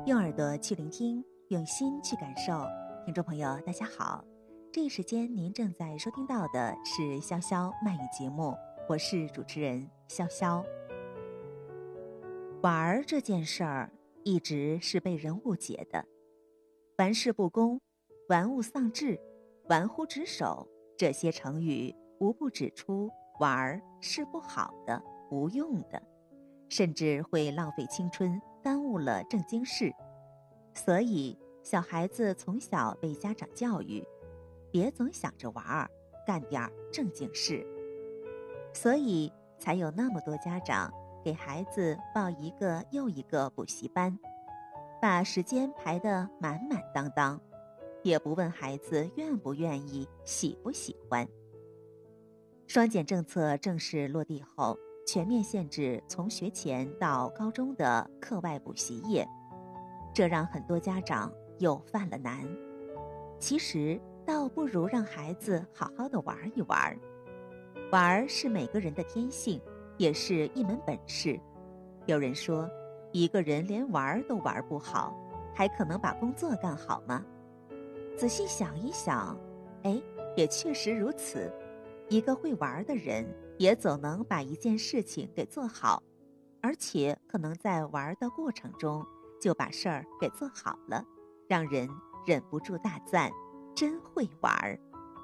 用耳朵去聆听，用心去感受。听众朋友大家好，这一时间您正在收听到的是潇潇慢语节目，我是主持人潇潇。玩儿这件事儿一直是被人误解的，玩世不恭、玩物丧志、玩忽职守，这些成语无不指出玩儿是不好的、无用的，甚至会浪费青春，耽误了正经事。所以小孩子从小被家长教育，别总想着玩儿，干点正经事。所以才有那么多家长给孩子报一个又一个补习班，把时间排得满满当当，也不问孩子愿不愿意、喜不喜欢。双减政策正式落地后，全面限制从学前到高中的课外补习业，这让很多家长又犯了难。其实倒不如让孩子好好的玩一玩。玩是每个人的天性，也是一门本事。有人说，一个人连玩都玩不好，还可能把工作干好吗？仔细想一想，也确实如此。一个会玩的人，也总能把一件事情给做好，而且可能在玩的过程中就把事儿给做好了，让人忍不住大赞，真会玩。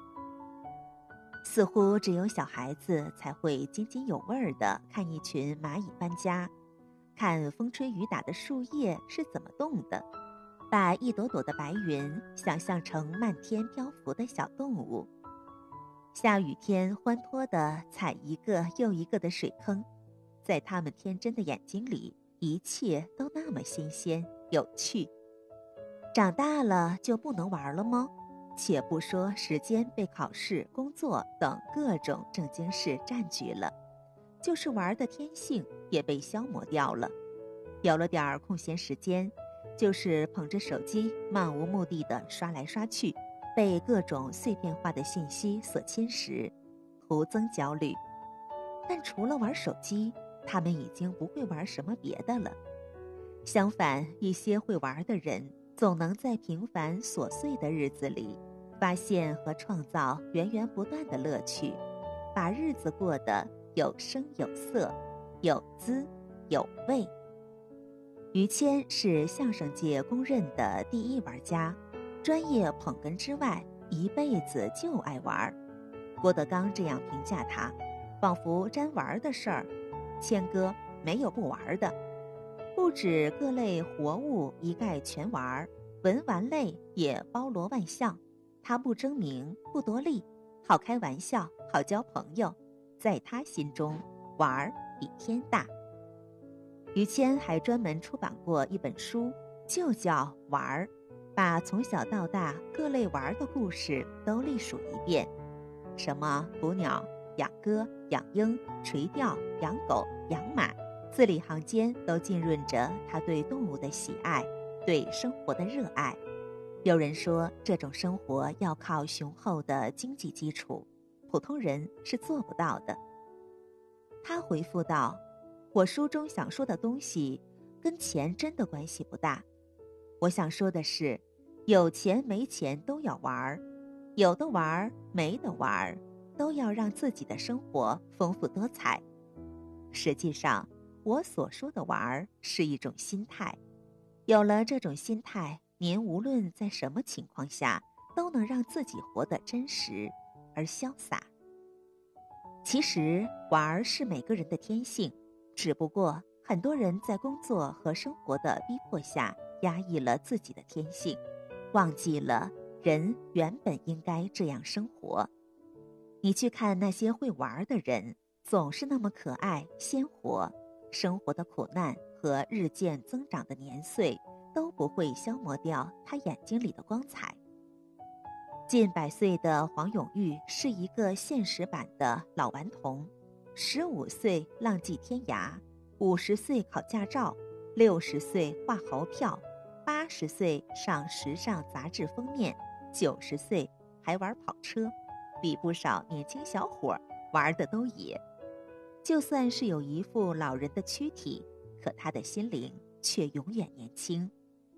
似乎只有小孩子才会津津有味地看一群蚂蚁搬家，看风吹雨打的树叶是怎么动的，把一朵朵的白云想象成漫天漂浮的小动物。下雨天欢脱地踩一个又一个的水坑，在他们天真的眼睛里，一切都那么新鲜有趣。长大了就不能玩了吗？且不说时间被考试、工作等各种正经事占据了，就是玩的天性也被消磨掉了。有了点空闲时间，就是捧着手机漫无目的地刷来刷去，被各种碎片化的信息所侵蚀，徒增焦虑。但除了玩手机，他们已经不会玩什么别的了。相反，一些会玩的人总能在平凡琐碎的日子里发现和创造源源不断的乐趣，把日子过得有声有色，有滋有味。于谦是相声界公认的第一玩家，专业捧哏之外，一辈子就爱玩。郭德纲这样评价他，仿佛沾玩的事儿，谦哥没有不玩的，不止各类活物一概全玩，文玩类也包罗万象。他不争名不夺利，好开玩笑，好交朋友，在他心中玩比天大。于谦还专门出版过一本书，就叫玩，把从小到大各类玩的故事都历数一遍，什么捕鸟、养鸽、养鹰、垂钓、养狗、养马，字里行间都浸润着他对动物的喜爱，对生活的热爱。有人说，这种生活要靠雄厚的经济基础，普通人是做不到的。他回复道，我书中想说的东西跟钱真的关系不大。我想说的是，有钱没钱都要玩，有的玩没的玩，都要让自己的生活丰富多彩。实际上，我所说的玩是一种心态，有了这种心态，您无论在什么情况下，都能让自己活得真实而潇洒。其实玩是每个人的天性，只不过很多人在工作和生活的逼迫下压抑了自己的天性，忘记了人原本应该这样生活。你去看那些会玩的人，总是那么可爱鲜活，生活的苦难和日渐增长的年岁都不会消磨掉他眼睛里的光彩。近100岁的黄永玉是一个现实版的老顽童，15岁浪迹天涯，50岁考驾照，60岁画豪票，80岁上时尚杂志封面，90岁还玩跑车，比不少年轻小伙玩的都野。就算是有一副老人的躯体，可他的心灵却永远年轻。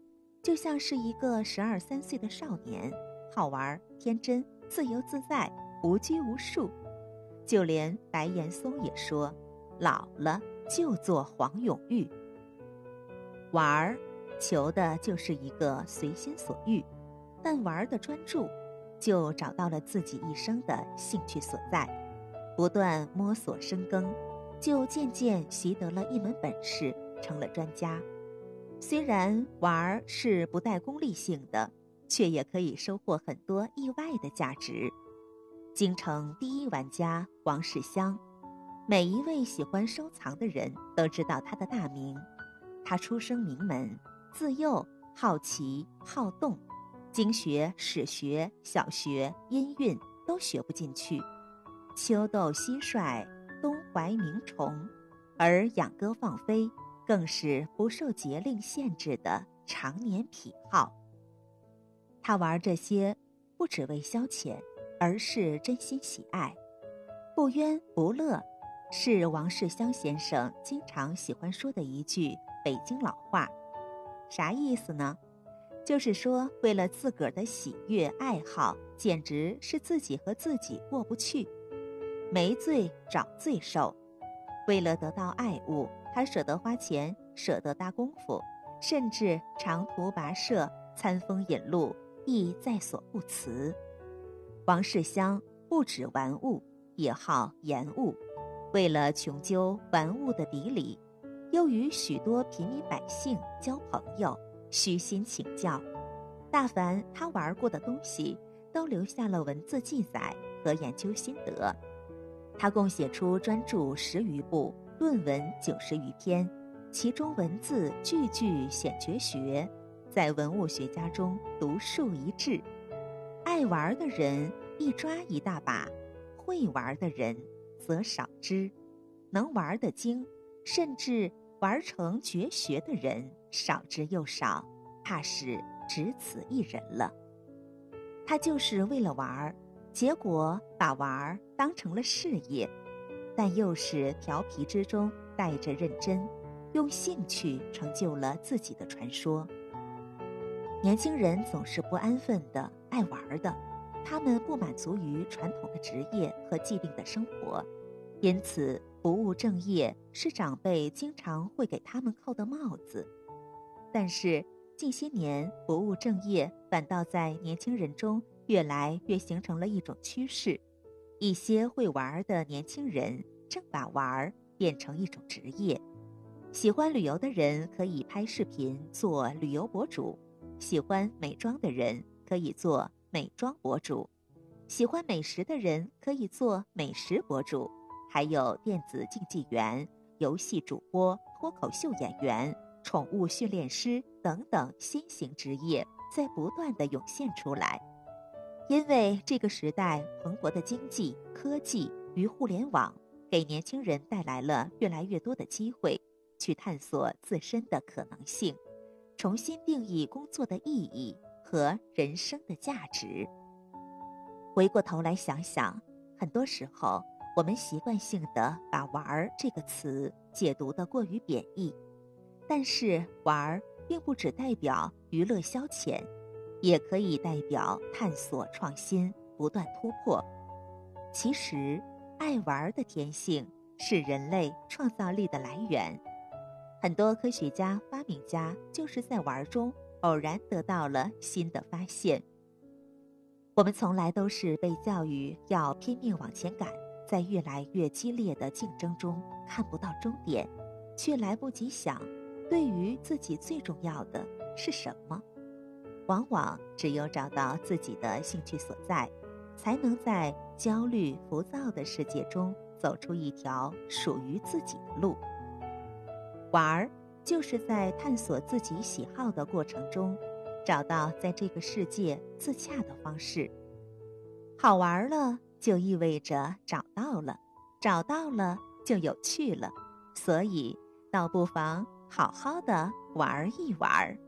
就像是一个12、13岁的少年，好玩、天真、自由自在，无拘无束。就连白岩松也说，老了就做黄永玉。玩儿，求的就是一个随心所欲，但玩的专注，就找到了自己一生的兴趣所在，不断摸索深耕，就渐渐习得了一门本事，成了专家。虽然玩儿是不带功利性的，却也可以收获很多意外的价值。京城第一玩家王世襄，每一位喜欢收藏的人都知道他的大名。他出生名门，自幼好奇好动，经学、史学、小学、音韵都学不进去，秋斗蟋蟀，冬怀鸣虫，而养歌放飞更是不受节令限制的常年癖好。他玩这些不只为消遣，而是真心喜爱。不冤不乐是王世襄先生经常喜欢说的一句北京老话。啥意思呢？就是说为了自个儿的喜悦爱好，简直是自己和自己过不去，没罪找罪受。为了得到爱物，他舍得花钱，舍得搭功夫，甚至长途跋涉，餐风饮露，亦在所不辞。王世襄不止玩物，也好言物，为了穷究玩物的比理，又与许多平民百姓交朋友，虚心请教。大凡他玩过的东西，都留下了文字记载和研究心得。他共写出专著10余部，论文90余篇，其中文字句句显绝学，在文物学家中独树一帜。爱玩的人一抓一大把，会玩的人则少之，能玩得精，甚至玩成绝学的人少之又少，怕是只此一人了。他就是为了玩，结果把玩当成了事业，但又是调皮之中带着认真，用兴趣成就了自己的传说。年轻人总是不安分的，爱玩的，他们不满足于传统的职业和既定的生活，因此不务正业是长辈经常会给他们扣的帽子。但是近些年，不务正业反倒在年轻人中越来越形成了一种趋势。一些会玩的年轻人正把玩变成一种职业。喜欢旅游的人可以拍视频做旅游博主，喜欢美妆的人可以做美妆博主，喜欢美食的人可以做美食博主，还有电子竞技员、游戏主播、脱口秀演员、宠物训练师等等新型职业在不断地涌现出来。因为这个时代蓬勃的经济、科技与互联网给年轻人带来了越来越多的机会，去探索自身的可能性，重新定义工作的意义和人生的价值。回过头来想想，很多时候我们习惯性地把玩这个词解读得过于贬义，但是玩并不只代表娱乐消遣，也可以代表探索创新，不断突破。其实爱玩的天性是人类创造力的来源，很多科学家发明家就是在玩中偶然得到了新的发现。我们从来都是被教育要拼命往前赶，在越来越激烈的竞争中看不到终点，却来不及想对于自己最重要的是什么。往往只有找到自己的兴趣所在，才能在焦虑浮躁的世界中走出一条属于自己的路。玩就是在探索自己喜好的过程中，找到在这个世界自洽的方式。好玩了就意味着找到了，找到了就有趣了，所以倒不妨好好的玩一玩。